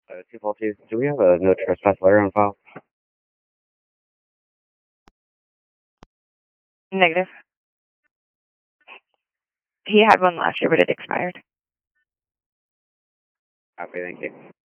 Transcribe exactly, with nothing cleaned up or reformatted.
Uh, two four two. Do we have a no trespass letter on file? Negative. He had one last year, but it expired. Okay, thank you.